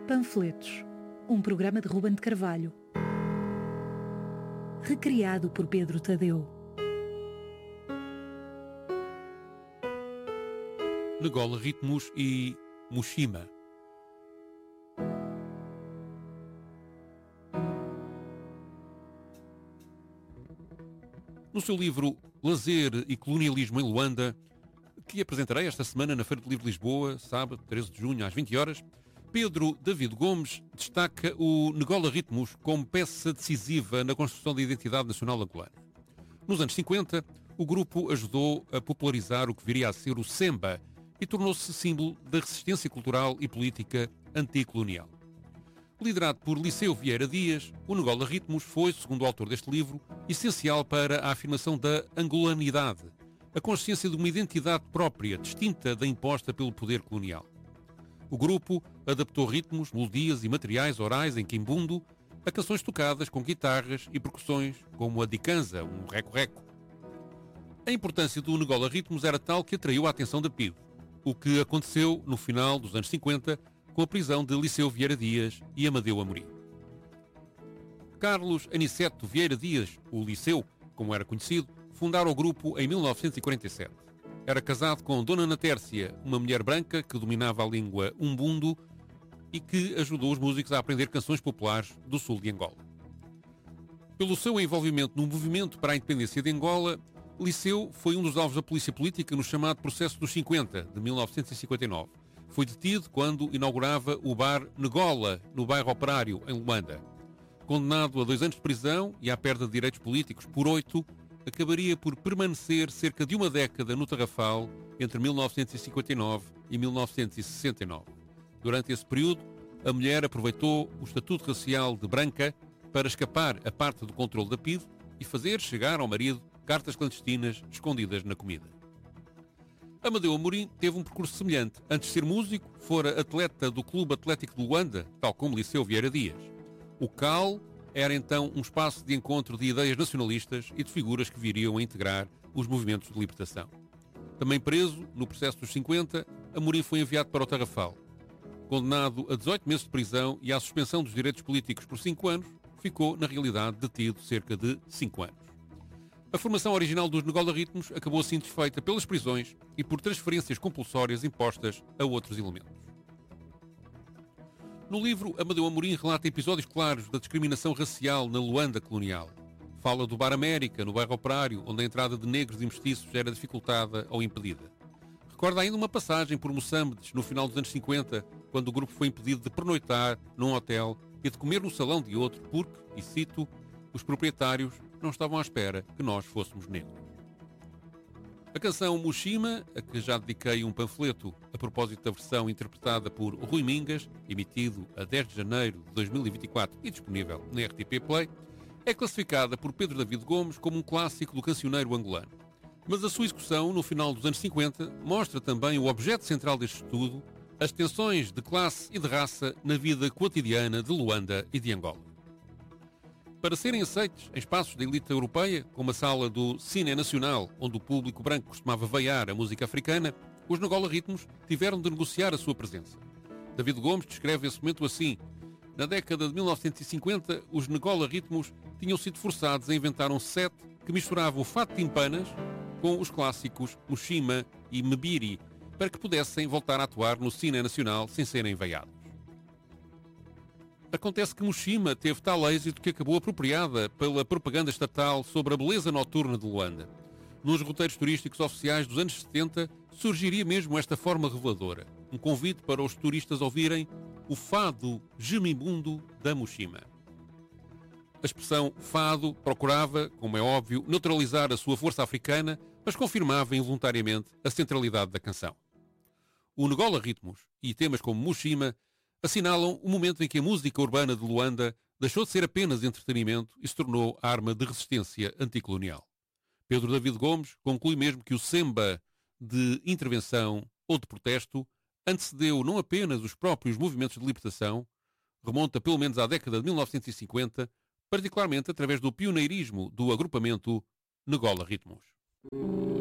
Panfletos, um programa de Ruben de Carvalho, recriado por Pedro Tadeu. Nagola Ritmos e Mushima. No seu livro Lazer e Colonialismo em Luanda, que apresentarei esta semana na Feira do Livro de Lisboa, sábado, 13 de junho, às 20 horas, Pedro David Gomes destaca o Nagola Ritmos como peça decisiva na construção da identidade nacional angolana. Nos anos 50, o grupo ajudou a popularizar o que viria a ser o Semba e tornou-se símbolo da resistência cultural e política anticolonial. Liderado por Liceu Vieira Dias, o Nagola Ritmos foi, segundo o autor deste livro, essencial para a afirmação da angolanidade, a consciência de uma identidade própria, distinta da imposta pelo poder colonial. O grupo adaptou ritmos, melodias e materiais orais em quimbundo a canções tocadas com guitarras e percussões, como a dicanza, um reco-reco. A importância do Nagola Ritmos era tal que atraiu a atenção da PIDE, o que aconteceu no final dos anos 50 com a prisão de Liceu Vieira Dias e Amadeu Amorim. Carlos Aniceto Vieira Dias, o Liceu, como era conhecido, fundaram o grupo em 1947. Era casado com Dona Natércia, uma mulher branca que dominava a língua umbundo e que ajudou os músicos a aprender canções populares do sul de Angola. Pelo seu envolvimento no movimento para a independência de Angola, Liceu foi um dos alvos da polícia política no chamado Processo dos 50, de 1959. Foi detido quando inaugurava o bar Nagola, no bairro Operário, em Luanda. Condenado a 2 anos de prisão e à perda de direitos políticos por 8, acabaria por permanecer cerca de uma década no Tarrafal entre 1959 e 1969. Durante esse período, a mulher aproveitou o estatuto racial de branca para escapar a parte do controle da PIDE e fazer chegar ao marido cartas clandestinas escondidas na comida. Amadeu Amorim teve um percurso semelhante. Antes de ser músico, fora atleta do Clube Atlético de Luanda, tal como Liceu Vieira Dias. O CAL era então um espaço de encontro de ideias nacionalistas e de figuras que viriam a integrar os movimentos de libertação. Também preso, no processo dos 50, Amorim foi enviado para o Tarrafal. Condenado a 18 meses de prisão e à suspensão dos direitos políticos por 5 anos, ficou, na realidade, detido cerca de 5 anos. A formação original dos Nagola Ritmos acabou assim desfeita pelas prisões e por transferências compulsórias impostas a outros elementos. No livro, Amadeu Amorim relata episódios claros da discriminação racial na Luanda colonial. Fala do Bar América, no bairro Operário, onde a entrada de negros e mestiços era dificultada ou impedida. Recorda ainda uma passagem por Moçambiques, no final dos anos 50, quando o grupo foi impedido de pernoitar num hotel e de comer no salão de outro porque, e cito, os proprietários não estavam à espera que nós fôssemos negros. A canção Mushima, a que já dediquei um panfleto a propósito da versão interpretada por Rui Mingas, emitido a 10 de janeiro de 2024 e disponível na RTP Play, é classificada por Pedro David Gomes como um clássico do cancioneiro angolano. Mas a sua execução, no final dos anos 50, mostra também o objeto central deste estudo, as tensões de classe e de raça na vida cotidiana de Luanda e de Angola. Para serem aceitos em espaços da elite europeia, como a sala do Cine Nacional, onde o público branco costumava veiar a música africana, os Nagola Ritmos tiveram de negociar a sua presença. David Gomes descreve esse momento assim: na década de 1950, os Nagola Ritmos tinham sido forçados a inventar um set que misturava o fato de timpanas com os clássicos Mushima e Mbiri, para que pudessem voltar a atuar no Cine Nacional sem serem veiados. Acontece que Mushima teve tal êxito que acabou apropriada pela propaganda estatal sobre a beleza noturna de Luanda. Nos roteiros turísticos oficiais dos anos 70 surgiria mesmo esta forma reveladora, um convite para os turistas ouvirem o fado gemibundo da Mushima. A expressão fado procurava, como é óbvio, neutralizar a sua força africana, mas confirmava involuntariamente a centralidade da canção. O Nagola Ritmos e temas como Mushima assinalam o momento em que a música urbana de Luanda deixou de ser apenas entretenimento e se tornou arma de resistência anticolonial. Pedro David Gomes conclui mesmo que o Semba de intervenção ou de protesto antecedeu não apenas os próprios movimentos de libertação, remonta pelo menos à década de 1950, particularmente através do pioneirismo do agrupamento Nagola Ritmos.